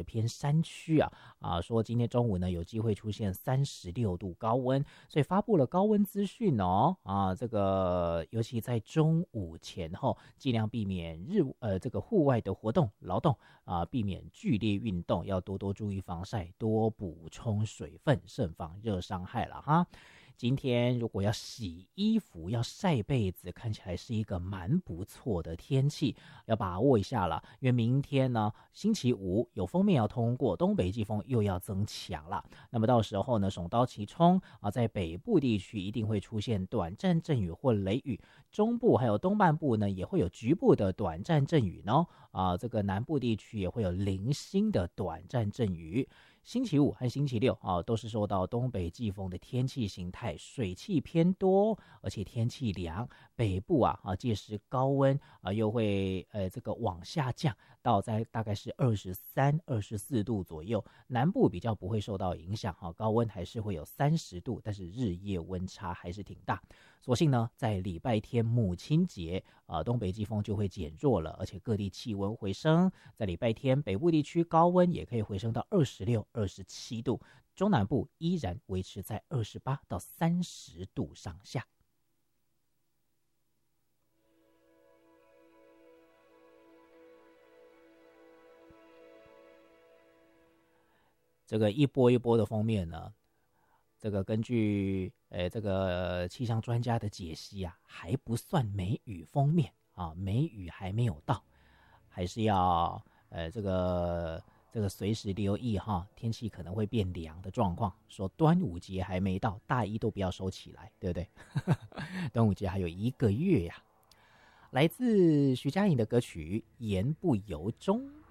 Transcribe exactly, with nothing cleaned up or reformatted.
是偏山区啊啊，说今天中午呢有机会出现三十六度高温，所以发布了高温资讯哦啊，这个尤其在中午前后，尽量避免日呃这个户外的活动劳动啊，避免剧烈运动，要多多注意防晒，多补充水分，慎防热伤害了哈。今天如果要洗衣服要晒被子，看起来是一个蛮不错的天气，要把握一下了，因为明天呢星期五有锋面要通过，东北季风又要增强了，那么到时候呢首当其冲啊，在北部地区一定会出现短暂阵雨或雷雨，中部还有东半部呢也会有局部的短暂阵雨呢啊，这个南部地区也会有零星的短暂阵雨。星期五和星期六啊，都是受到东北季风的天气形态，水汽偏多，而且天气凉。北部啊啊，届时高温啊又会呃这个往下降到在大概是二十三、二十四度左右。南部比较不会受到影响哈、啊，高温还是会有三十度，但是日夜温差还是挺大。所幸呢，在礼拜天母亲节啊，东北季风就会减弱了，而且各地气温回升。在礼拜天，北部地区高温也可以回升到二十六、二十七度，中南部依然维持在二十八到三十度上下。这个一波一波的封面呢，这个根据呃这个气象专家的解析啊，还不算梅雨封面啊，梅雨还没有到，还是要呃这个这个随时留意哈，天气可能会变凉的状况。说端午节还没到，大衣都不要收起来，对不对？端午节还有一个月呀、啊。来自徐佳莹的歌曲《言不由衷》。